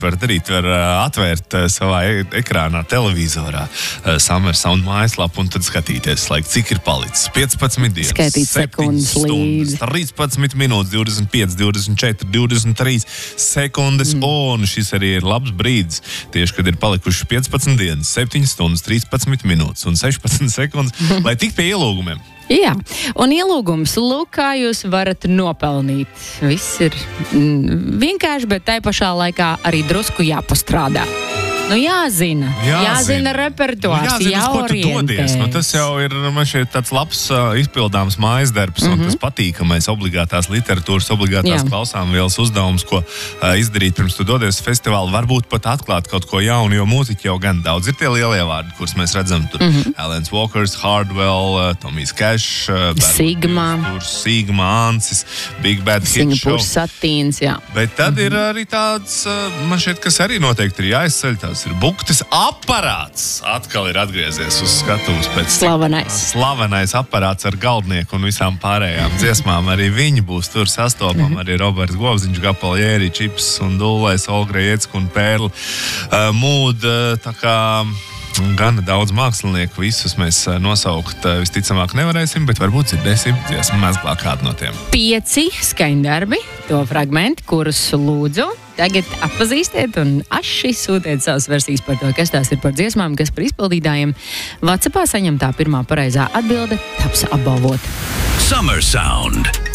var darīt, var atvērt savā ekrānā, televizorā Summer Sound mājaslapu un tad skatīties, cik ir palicis. 15 dienas, skatīt 7 stundas, 13 minūtes, 25, 24, 23 sekundes, un šis arī ir labs brīdis, tieši, kad ir palikuši 15 dienas, 7 stundas, 13 minūtes un 16 sekundes, lai tik pie ielūgumiem. Jā, un ielūgums, lūk, kā jūs varat nopelnīt. Viss ir vienkārši, bet tai pašā laikā arī drusku jāpastrādā. Jāzina repertuārs, jāorientējas. Tas jau ir, man šeit tāds labs izpildāms mājasdarbs, un tas patīkamais obligātās literatūras, obligātās klausāmvielas uzdevums, ko izdarīt pirms tu dodies festivālu, varbūt pat atklāt kaut ko jaunu, jo mūziķi jau gan daudz ir tie lielie vārdi, kurus mēs redzam tur. Alan Walkers, Hardwell, Tomijs Cash, Sigma, Ansis, Big Bad Hit Show. Singapūras Satīns, jā. Bet tad ir arī tāds, man šeit, kas arī noteikti ir jāizceļ, tās ir Buktis aparāts. Atkal ir atgriezies uz skatuves pēc slavenais aparāts ar galdnieku un visām pārējām dziesmām. Arī viņi būs tur sastopami. Arī Roberts Govziņš, Gapaljēri, Čips un Dulais, Olga Iecka un Pērli. Mūd, tā kā gana daudz mākslinieku, visus mēs nosaukt visticamāk nevarēsim, bet varbūt dzirdēsim dziesmu mezglā kādu no tiem. 5 skaņdarbi, to fragmenti, kurus lūdzu tagad atpazīstiet un aši sūtiet savas versijas par to, kas tās ir par dziesmām, kas par izpildītājiem. WhatsAppā saņemtā pirmā pareizā atbilde taps apbalvota. Summer Sound.